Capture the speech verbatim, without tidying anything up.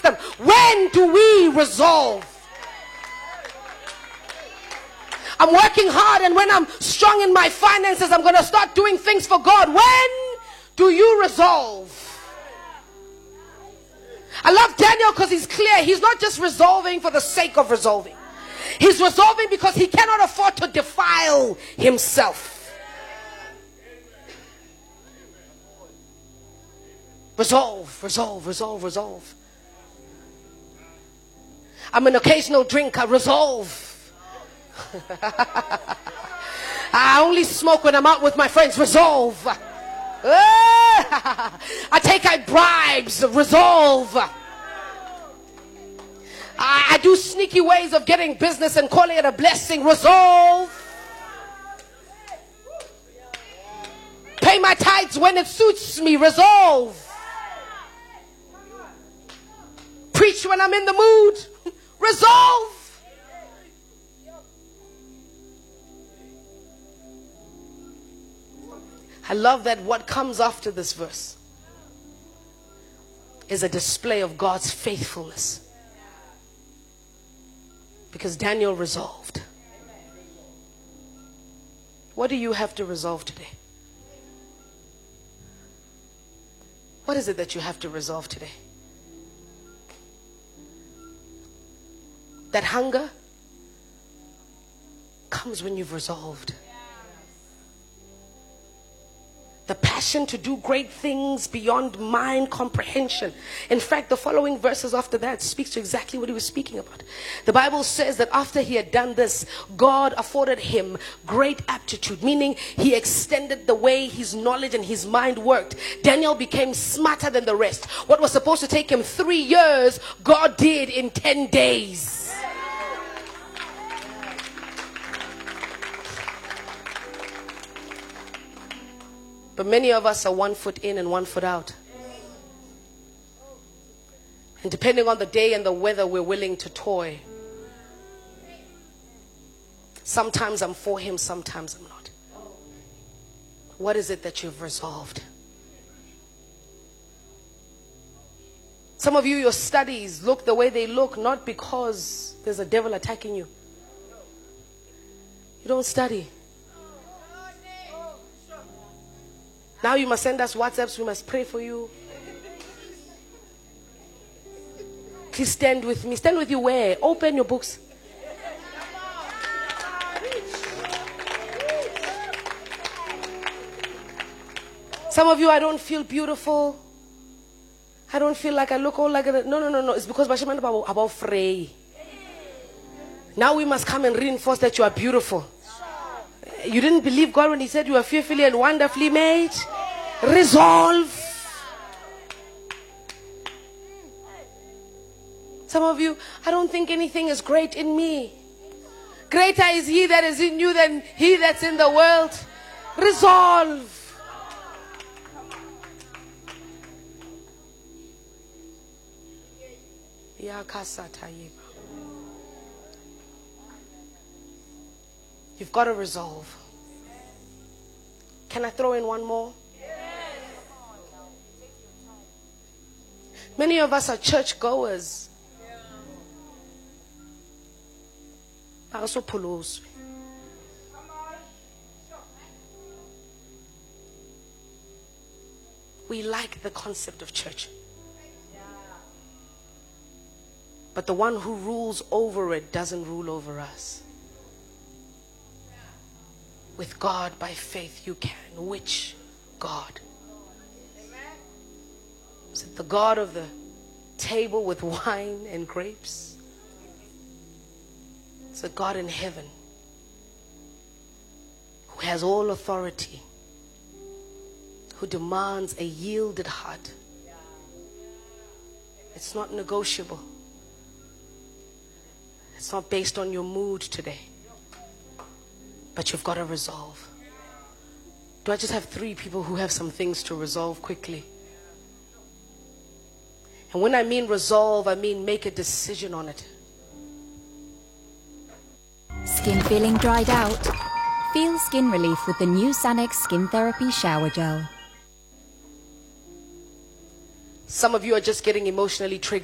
When do we resolve? I'm working hard, and when I'm strong in my finances, I'm going to start doing things for God. When do you resolve? I love Daniel because he's clear. He's not just resolving for the sake of resolving. He's resolving because he cannot afford to defile himself. Resolve, resolve, resolve, resolve. I'm an occasional drinker. Resolve. I only smoke when I'm out with my friends. Resolve. I take out bribes. Resolve. I, I do sneaky ways of getting business and calling it a blessing. Resolve. Pay my tithes when it suits me. Resolve. Preach when I'm in the mood. Resolve. I love that what comes after this verse is a display of God's faithfulness. Because Daniel resolved. What do you have to resolve today? What is it that you have to resolve today? That hunger comes when you've resolved. The passion to do great things beyond mind comprehension. In fact, the following verses after that speaks to exactly what he was speaking about. The Bible says that after he had done this, God afforded him great aptitude, meaning he extended the way his knowledge and his mind worked. Daniel became smarter than the rest. What was supposed to take him three years, God did in ten days. But many of us are one foot in and one foot out. And depending on the day and the weather, we're willing to toy. Sometimes I'm for him, sometimes I'm not. What is it that you've resolved? Some of you, your studies look the way they look, not because there's a devil attacking you. You don't study. Now you must send us WhatsApps. We must pray for you. Please stand with me. Stand with you where? Open your books. Some of you, I don't feel beautiful. I don't feel like I look all like a... No, no, no, no. It's because Bashiman about, about Frey. Now we must come and reinforce that you are beautiful. You didn't believe God when he said you are fearfully and wonderfully made? Resolve. Some of you, I don't think anything is great in me. Greater is he that is in you than he that's in the world. Resolve. You've got to resolve. Can I throw in one more? Many of us are church goers. We like the concept of church. But the one who rules over it doesn't rule over us. With God, by faith, you can. Which God? Is it the God of the table with wine and grapes? It's a God in heaven who has all authority, who demands a yielded heart. It's not negotiable. It's not based on your mood today. But you've got to resolve. Do I just have three people who have some things to resolve quickly? And when I mean resolve, I mean make a decision on it. Skin feeling dried out? Feel skin relief with the new Sanex Skin Therapy Shower Gel. Some of you are just getting emotionally triggered.